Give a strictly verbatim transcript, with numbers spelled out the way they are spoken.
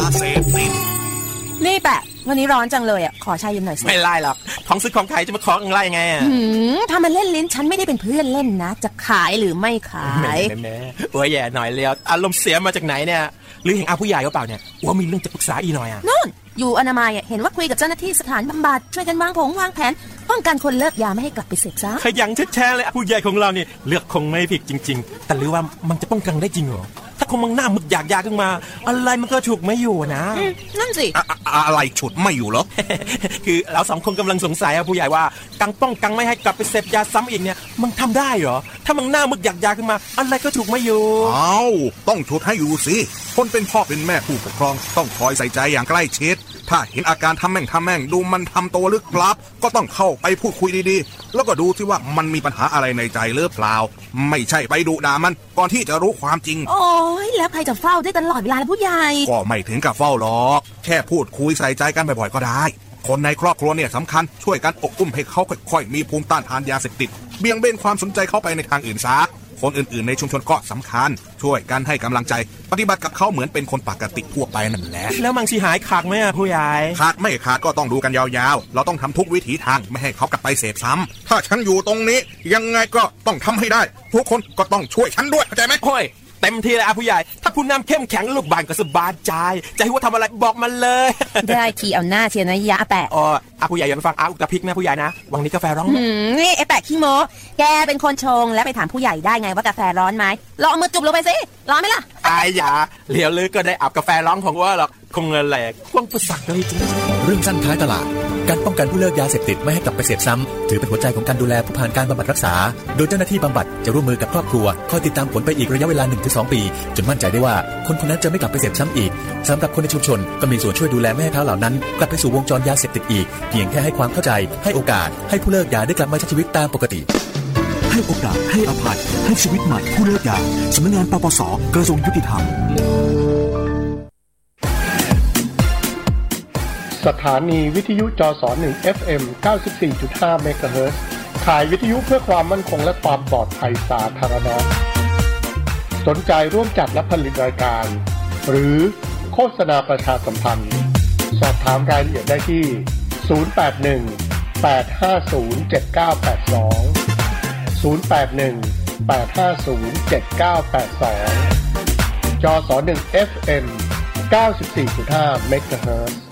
เสพติดนี่แปะวันนี้ร้อนจังเลยอ่ะขอชาเย็นหน่อยสิไม่ไล่หรอกของซื้อของขายจะมาขอไล่ไงอ่ะถ้ามันเล่นลิ้นฉันไม่ได้เป็นเพื่อนเล่นนะจะขายหรือไม่ขายแม่ๆว่าแย่หน่อยแล้วอารมณ์เสียมาจากไหนเนี่ยหรือเห็นอาผู้ใหญ่ก็เปล่าเนี่ยว่ามีเรื่องจะปรึกษาอีหน่อยอ่ะนู่นอยู่อนามัยเห็นว่าคุยกับเจ้าหน้าที่สถานบำบัดช่วยกันวางผงวางแผนป้องกันคนเลิกยาไม่ให้กลับไปเสพซะขยันแช่ๆเลยผู้ใหญ่ของเราเนี่ยเลือกคงไม่ผิดจริงๆแต่หรือว่ามันจะป้องกันได้จริงเหรอถ้าคงมังหน้ามึกอยากยาขึ้นมาอะไรมันก็ฉุกไม่อยู่นะนั่นสิอะไรฉุดไม่อยู่เหรอคือเราสองคนกำลังสงสัยอะผู้ใหญ่ว่ากังป้องกันไม่ให้กลับไปเสพยาซ้ำอีกเนี่ยมันทำได้เหรอถ้ามังหน้ามึกอยากยาขึ้นมาอะไรก็ฉุกไม่อยู่อ้าวต้องฉุดให้อยู่สิคนเป็นพ่อเป็นแม่ผู้ปกครองต้องคอยใส่ใจอย่างใกล้ชิดถ้าเห็นอาการทำแม่งทำแม่งดูมันทำตัวลึกลับก็ต้องเข้าไปพูดคุยดีๆแล้วก็ดูที่ว่ามันมีปัญหาอะไรในใจหรือเปล่าไม่ใช่ไปดุด่ามันก่อนที่จะรู้ความจริงโอ้ยแล้วใครจะเฝ้าได้ตลอดเวลาล่ะผู้ใหญ่ก็ไม่ถึงกับเฝ้าหรอกแค่พูดคุยใส่ใจกันบ่อยๆก็ได้คนในครอบครัวเนี่ยสำคัญช่วยกันอบอุ้มให้เขาค่อยๆมีภูมิต้านทานยาเสพติดเบี่ยงเบนความสนใจเข้าไปในทางอื่นซะคนอื่นๆในชุมชนก็สำคัญช่วยกันให้กำลังใจปฏิบัติกับเขาเหมือนเป็นคนปกติทั่วไปนั่นแหละแล้วมังชีหายขาดไหมอะผู้ใหญ่ขาดไม่ขาดก็ต้องดูกันยาวๆเราต้องทำทุกวิถีทางไม่ให้เขากลับไปเสพซ้ำถ้าฉันอยู่ตรงนี้ยังไงก็ต้องทำให้ได้ทุกคนก็ต้องช่วยฉันด้วยเข้าใจไหมโอ้ยเต็มที่เลยอะผู้ใหญ่ถ้าผู้นำเข้มแข็งลูกบ้านก็สบายใจจะให้ว่าทำอะไรบอกมันเลยได้ทีเอาหน้าเชียร์นะยะแปะอ๋ออาผู้ใหญ่อย่าไปฟังอาอุตพิกนะผู้ใหญ่นะวังนี้กาแฟร้อนนี่ไอ้แปะขี้โม้แกเป็นคนชงแล้วไปถามผู้ใหญ่ได้ไงว่ากาแฟร้อนไหมลองเอามือจุ่มลงไปสิร้อนไหมล่ะไอ้ยาเหลียวลึกก็ได้อาบกาแฟร้อนของว่าหรอกคงเงินแหลกกว้างประสักเลยจริงเรื่องสั้นท้ายตลาดการป้องกันผู้เลิกยาเสพติดไม่ให้กลับไปเสพซ้ำถือเป็นหัวใจของการดูแลผู้ผ่านการบำบัดรักษาโดยเจ้าหน้าที่บำบัดจะร่วมมือกับครอบครัวคอยติดตามผลไปอีกระยะเวลา หนึ่งถึงสอง ปีจนมั่นใจได้ว่าคนคนนั้นจะไม่กลับไปเสพซ้ำอีกสำหรับคนในชุมชนก็มีส่วนช่วยดูแลไม่ให้เขาเหล่านั้นกลับไปสู่วงจรยาเสพติดอีกเพียงแค่ให้ความเข้าใจให้โอกาสให้ผู้เลิกยาได้กลับมาใช้ชีวิตตามปกติให้โอกาสให้อภัยให้ชีวิตใหม่ผู้เลิกยาสำนักงานปปส.กระทรวงยุติธรรมสถานีวิทยุจสหนึ่ง เอฟ เอ็ม เก้าสิบสี่จุดห้า เมกะเฮิรตซ์ขายวิทยุเพื่อความมั่นคงและความปลอดภัยสาธารณะสนใจร่วมจัดและผลิตรายการหรือโฆษณาประชาสัมพันธ์สอบถามรายละเอียดได้ที่ศูนย์ แปด หนึ่ง แปด ห้า ศูนย์ เจ็ด เก้า แปด สองศูนย์ แปด หนึ่ง แปด ห้า ศูนย์ เจ็ด เก้า แปด สองจสหนึ่ง เอฟ เอ็ม เก้าสิบสี่จุดห้า เมกะเฮิรตซ์